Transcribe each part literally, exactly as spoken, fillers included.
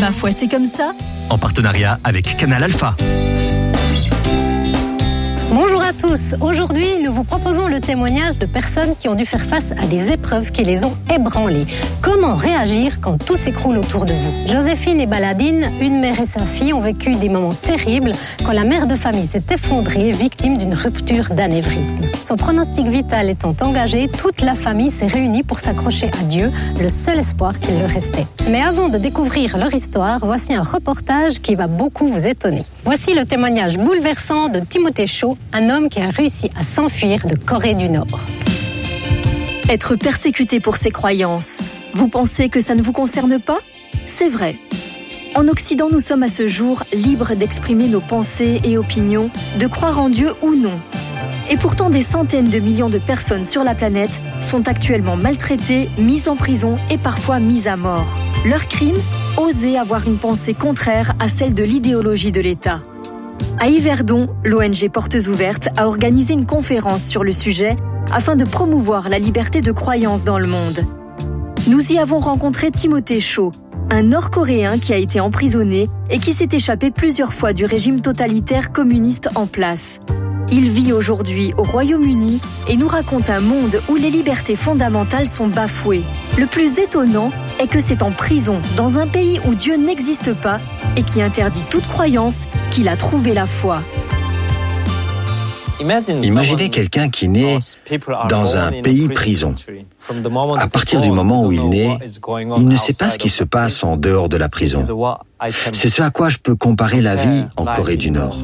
Ma foi, c'est comme ça. En partenariat avec Canal Alpha. Bonjour à tous. Aujourd'hui, nous vous proposons le témoignage de personnes qui ont dû faire face à des épreuves qui les ont ébranlées. Comment réagir quand tout s'écroule autour de vous? Joséphine et Baladine, une mère et sa fille, ont vécu des moments terribles quand la mère de famille s'est effondrée, victime d'une rupture d'anévrisme. Son pronostic vital étant engagé, toute la famille s'est réunie pour s'accrocher à Dieu, le seul espoir qu'il leur restait. Mais avant de découvrir leur histoire, voici un reportage qui va beaucoup vous étonner. Voici le témoignage bouleversant de Timothée Cho, un homme qui a réussi à s'enfuir de Corée du Nord. Être persécuté pour ses croyances. Vous pensez que ça ne vous concerne pas? C'est vrai. En Occident, nous sommes à ce jour libres d'exprimer nos pensées et opinions, de croire en Dieu ou non. Et pourtant, des centaines de millions de personnes sur la planète sont actuellement maltraitées, mises en prison et parfois mises à mort. Leur crime? Oser avoir une pensée contraire à celle de l'idéologie de l'État. À Yverdon, l'O N G Portes Ouvertes a organisé une conférence sur le sujet afin de promouvoir la liberté de croyance dans le monde. Nous y avons rencontré Timothée Cho, un Nord-Coréen qui a été emprisonné et qui s'est échappé plusieurs fois du régime totalitaire communiste en place. Il vit aujourd'hui au Royaume-Uni et nous raconte un monde où les libertés fondamentales sont bafouées. Le plus étonnant est que c'est en prison, dans un pays où Dieu n'existe pas et qui interdit toute croyance, qu'il a trouvé la foi. Imaginez quelqu'un qui naît dans un pays prison. À partir du moment où il naît, il ne sait pas ce qui se passe en dehors de la prison. C'est ce à quoi je peux comparer la vie en Corée du Nord.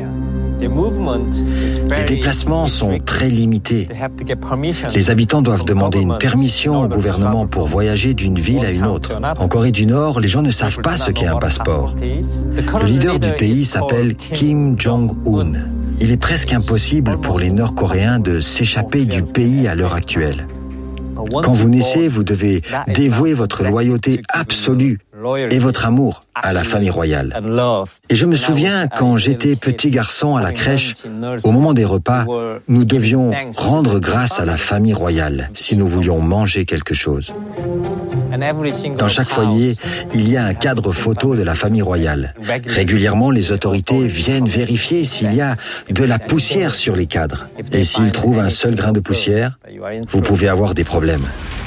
Les déplacements sont très limités. Les habitants doivent demander une permission au gouvernement pour voyager d'une ville à une autre. En Corée du Nord, les gens ne savent pas ce qu'est un passeport. Le leader du pays s'appelle Kim Jong-un. Il est presque impossible pour les Nord-Coréens de s'échapper du pays à l'heure actuelle. Quand vous naissez, vous devez dévouer votre loyauté absolue et votre amour à la famille royale. Et je me souviens, quand j'étais petit garçon à la crèche, au moment des repas, nous devions rendre grâce à la famille royale si nous voulions manger quelque chose. Dans chaque foyer, il y a un cadre photo de la famille royale. Régulièrement, les autorités viennent vérifier s'il y a de la poussière sur les cadres. Et s'ils trouvent un seul grain de poussière, vous pouvez avoir des problèmes.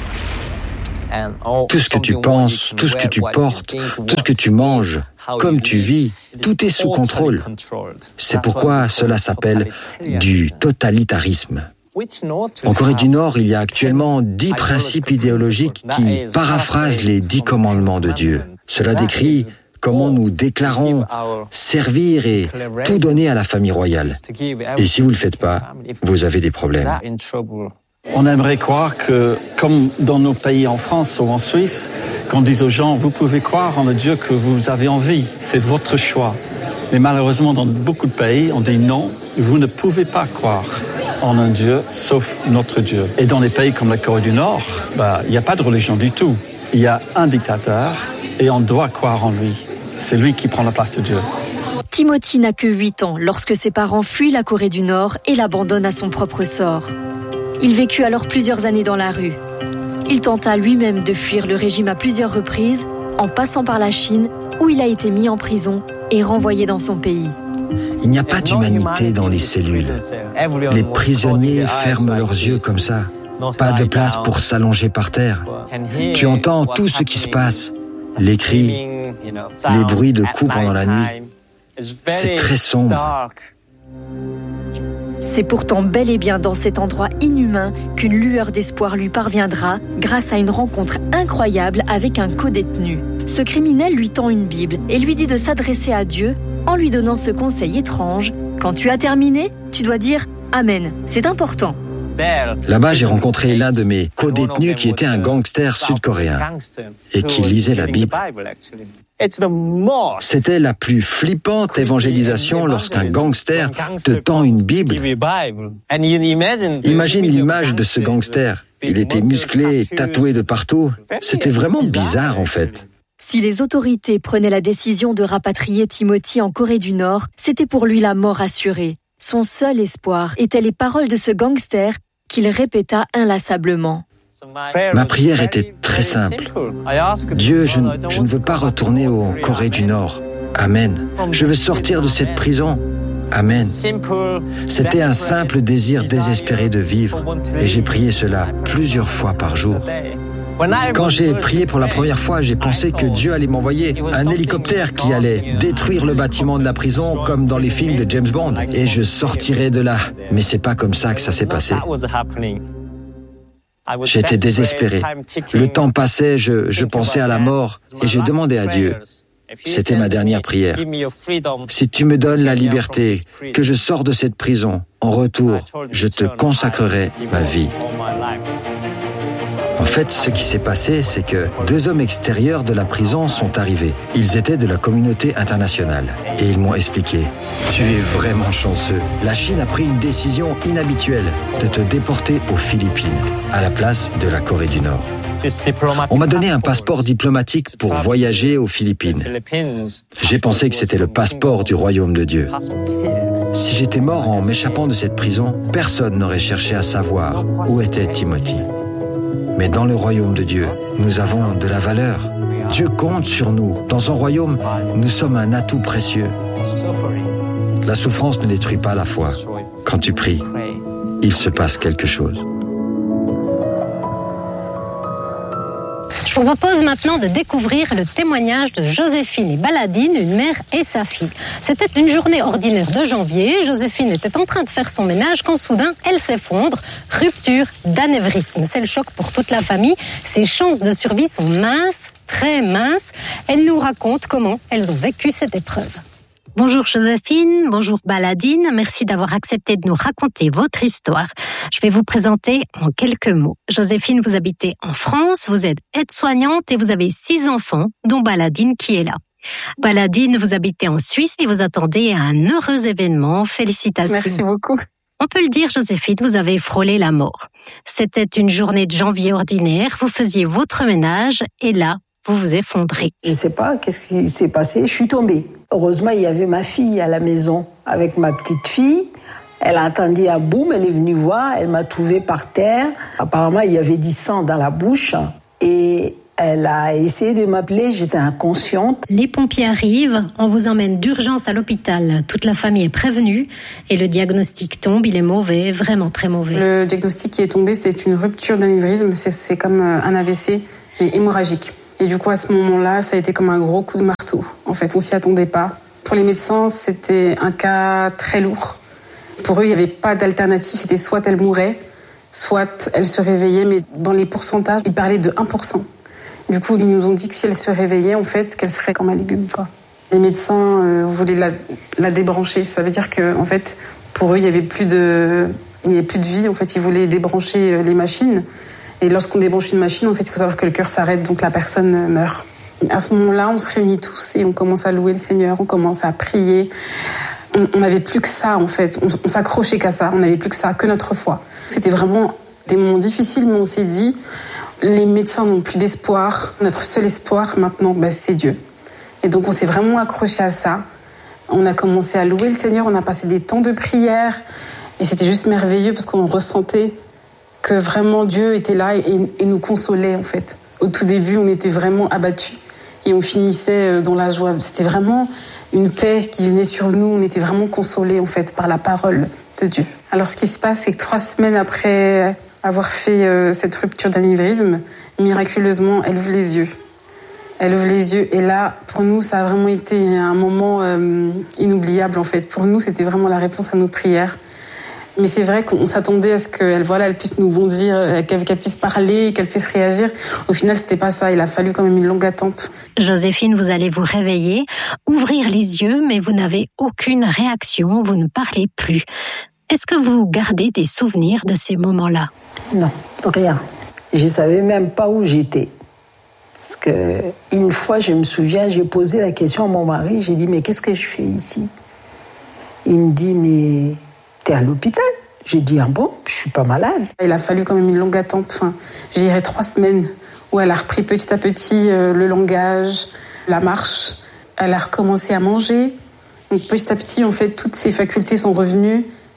Tout ce que tu penses, tout ce que tu portes, tout ce que tu manges, comme tu vis, tout est sous contrôle. C'est pourquoi cela s'appelle du totalitarisme. En Corée du Nord, il y a actuellement dix principes idéologiques qui paraphrasent les dix commandements de Dieu. Cela décrit comment nous déclarons servir et tout donner à la famille royale. Et si vous ne le faites pas, vous avez des problèmes. On aimerait croire que, comme dans nos pays en France ou en Suisse, qu'on dise aux gens, vous pouvez croire en le Dieu que vous avez envie, c'est votre choix. Mais malheureusement, dans beaucoup de pays, on dit non, vous ne pouvez pas croire en un Dieu, sauf notre Dieu. Et dans les pays comme la Corée du Nord, bah, il n'y a pas de religion du tout. Il y a un dictateur et on doit croire en lui. C'est lui qui prend la place de Dieu. Timothy n'a que huit ans lorsque ses parents fuient la Corée du Nord et l'abandonnent à son propre sort. Il vécut alors plusieurs années dans la rue. Il tenta lui-même de fuir le régime à plusieurs reprises, en passant par la Chine, où il a été mis en prison et renvoyé dans son pays. Il n'y a pas d'humanité dans les cellules. Les prisonniers ferment leurs yeux comme ça. Pas de place pour s'allonger par terre. Tu entends tout ce qui se passe. Les cris, les bruits de coups pendant la nuit. C'est très sombre. C'est pourtant bel et bien dans cet endroit inhumain qu'une lueur d'espoir lui parviendra grâce à une rencontre incroyable avec un codétenu. Ce criminel lui tend une Bible et lui dit de s'adresser à Dieu en lui donnant ce conseil étrange. Quand tu as terminé, tu dois dire « Amen ». C'est important. Là-bas, j'ai rencontré l'un de mes codétenus qui était un gangster sud-coréen et qui lisait la Bible. C'était la plus flippante évangélisation lorsqu'un gangster te tend une Bible. Imagine l'image de ce gangster. Il était musclé, tatoué de partout. C'était vraiment bizarre en fait. Si les autorités prenaient la décision de rapatrier Timothy en Corée du Nord, c'était pour lui la mort assurée. Son seul espoir étaient les paroles de ce gangster qu'il répéta inlassablement. Ma prière était très simple. Dieu, je, je ne veux pas retourner au Corée du Nord. Amen. Je veux sortir de cette prison. Amen. C'était un simple désir désespéré de vivre et j'ai prié cela plusieurs fois par jour. Quand j'ai prié pour la première fois, j'ai pensé que Dieu allait m'envoyer un hélicoptère qui allait détruire le bâtiment de la prison comme dans les films de James Bond et je sortirais de là. Mais c'est pas comme ça que ça s'est passé. J'étais désespéré. Le temps passait, je, je pensais à la mort et j'ai demandé à Dieu. C'était ma dernière prière. Si tu me donnes la liberté, que je sors de cette prison, en retour, je te consacrerai ma vie. En fait, ce qui s'est passé, c'est que deux hommes extérieurs de la prison sont arrivés. Ils étaient de la communauté internationale. Et ils m'ont expliqué, tu es vraiment chanceux. La Chine a pris une décision inhabituelle de te déporter aux Philippines, à la place de la Corée du Nord. On m'a donné un passeport diplomatique pour voyager aux Philippines. J'ai pensé que c'était le passeport du royaume de Dieu. Si j'étais mort en m'échappant de cette prison, personne n'aurait cherché à savoir où était Timothy. Mais dans le royaume de Dieu, nous avons de la valeur. Dieu compte sur nous. Dans son royaume, nous sommes un atout précieux. La souffrance ne détruit pas la foi. Quand tu pries, il se passe quelque chose. Je vous propose maintenant de découvrir le témoignage de Joséphine et Baladine, une mère et sa fille. C'était une journée ordinaire de janvier. Joséphine était en train de faire son ménage quand soudain, elle s'effondre. Rupture d'anévrisme. C'est le choc pour toute la famille. Ses chances de survie sont minces, très minces. Elle nous raconte comment elles ont vécu cette épreuve. Bonjour Joséphine, bonjour Baladine, merci d'avoir accepté de nous raconter votre histoire. Je vais vous présenter en quelques mots. Joséphine, vous habitez en France, vous êtes aide-soignante et vous avez six enfants, dont Baladine qui est là. Baladine, vous habitez en Suisse et vous attendez à un heureux événement. Félicitations. Merci beaucoup. On peut le dire, Joséphine, vous avez frôlé la mort. C'était une journée de janvier ordinaire, vous faisiez votre ménage et là, vous vous effondrez. Je sais pas qu'est-ce qui s'est passé, je suis tombée. Heureusement, il y avait ma fille à la maison avec ma petite fille. Elle a entendu un boum, elle est venue voir, elle m'a trouvée par terre. Apparemment, il y avait du sang dans la bouche et elle a essayé de m'appeler, j'étais inconsciente. Les pompiers arrivent, on vous emmène d'urgence à l'hôpital. Toute la famille est prévenue et le diagnostic tombe, il est mauvais, vraiment très mauvais. Le diagnostic qui est tombé, c'était une rupture d'anévrisme, c'est, c'est comme un A V C, mais hémorragique. Et du coup, à ce moment-là, ça a été comme un gros coup de marteau. En fait, on s'y attendait pas. Pour les médecins, c'était un cas très lourd. Pour eux, il n'y avait pas d'alternative. C'était soit elle mourait, soit elle se réveillait. Mais dans les pourcentages, ils parlaient de un pour cent. Du coup, ils nous ont dit que si elle se réveillait, en fait, qu'elle serait comme un légume, quoi. Les médecins euh, voulaient la, la débrancher. Ça veut dire que, en fait, pour eux, il n'y avait plus de, il n'y avait plus de vie. En fait, ils voulaient débrancher les machines. Et lorsqu'on débranche une machine, en fait, il faut savoir que le cœur s'arrête, donc la personne meurt. À ce moment-là, on se réunit tous et on commence à louer le Seigneur, on commence à prier. On n'avait plus que ça, en fait. On, on s'accrochait qu'à ça. On n'avait plus que ça, que notre foi. C'était vraiment des moments difficiles, mais on s'est dit, les médecins n'ont plus d'espoir. Notre seul espoir, maintenant, ben, c'est Dieu. Et donc, on s'est vraiment accroché à ça. On a commencé à louer le Seigneur, on a passé des temps de prière. Et c'était juste merveilleux parce qu'on ressentait que vraiment Dieu était là et, et nous consolait en fait. Au tout début, on était vraiment abattus et on finissait dans la joie. C'était vraiment une paix qui venait sur nous. On était vraiment consolés en fait par la parole de Dieu. Alors ce qui se passe, c'est que trois semaines après avoir fait euh, cette rupture d'anévrisme, miraculeusement, elle ouvre les yeux. Elle ouvre les yeux et là, pour nous, ça a vraiment été un moment euh, inoubliable en fait. Pour nous, c'était vraiment la réponse à nos prières. Mais c'est vrai qu'on s'attendait à ce qu'elle, voilà, elle puisse nous bondir, qu'elle, qu'elle puisse parler, qu'elle puisse réagir. Au final, c'était pas ça. Il a fallu quand même une longue attente. Joséphine, vous allez vous réveiller, ouvrir les yeux, mais vous n'avez aucune réaction, vous ne parlez plus. Est-ce que vous gardez des souvenirs de ces moments-là? Non, rien. Je savais même pas où j'étais. Parce que une fois, je me souviens, j'ai posé la question à mon mari, j'ai dit, mais qu'est-ce que je fais ici? Il me dit, mais t'es à l'hôpital? J'ai dit, ah bon, je suis pas malade. Il a fallu quand même une longue attente, enfin, je dirais trois semaines, où elle a repris petit à petit euh, le langage, la marche. Elle a recommencé à manger. Donc petit à petit, en fait, toutes ses facultés sont revenues,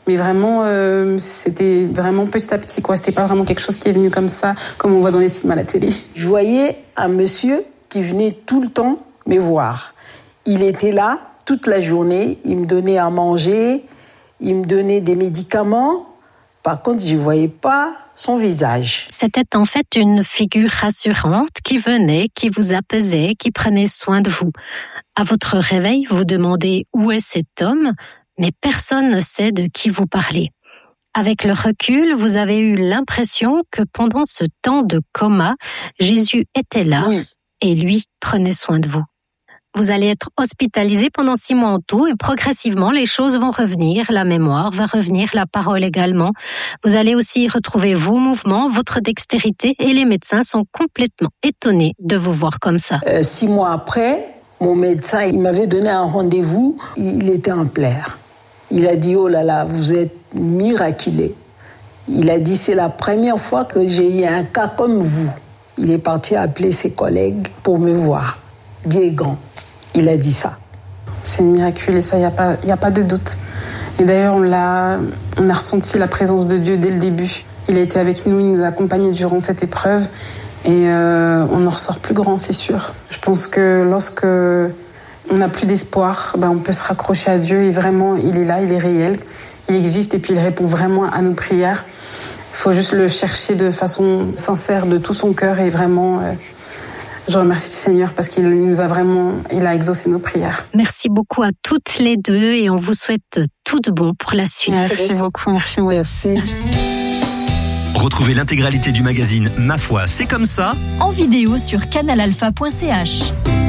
Mais vraiment, euh, c'était vraiment petit à petit, quoi. C'était pas vraiment quelque chose qui est venu comme ça, comme on voit dans les films à la télé. Je voyais un monsieur qui venait tout le temps me voir. Il était là toute la journée, il me donnait à manger, il me donnait des médicaments. Par contre, je ne voyais pas son visage. C'était en fait une figure rassurante qui venait, qui vous apaisait, qui prenait soin de vous. À votre réveil, vous demandez où est cet homme, mais personne ne sait de qui vous parlez. Avec le recul, vous avez eu l'impression que pendant ce temps de coma, Jésus était là oui. et lui prenait soin de vous. Vous allez être hospitalisé pendant six mois en tout et progressivement, les choses vont revenir, la mémoire va revenir, la parole également. Vous allez aussi retrouver vos mouvements, votre dextérité et les médecins sont complètement étonnés de vous voir comme ça. Euh, six mois après, mon médecin, il m'avait donné un rendez-vous, il était en pleurs. Il a dit, oh là là, vous êtes miraculé. Il a dit, c'est la première fois que j'ai eu un cas comme vous. Il est parti appeler ses collègues pour me voir. Dieu est grand. Il a dit ça. C'est miraculeux, ça, il n'y a pas, y a pas de doute. Et d'ailleurs, on, l'a, on a ressenti la présence de Dieu dès le début. Il a été avec nous, il nous a accompagnés durant cette épreuve. Et euh, on en ressort plus grand, c'est sûr. Je pense que lorsque on n'a plus d'espoir, ben on peut se raccrocher à Dieu. Et vraiment, il est là, il est réel. Il existe et puis il répond vraiment à nos prières. Il faut juste le chercher de façon sincère, de tout son cœur et vraiment... Euh, Je remercie le Seigneur parce qu'il nous a vraiment, il a exaucé nos prières. Merci beaucoup à toutes les deux et on vous souhaite tout de bon pour la suite. Merci beaucoup, merci. merci. Retrouvez l'intégralité du magazine Ma foi, c'est comme ça en vidéo sur canal alpha point c h.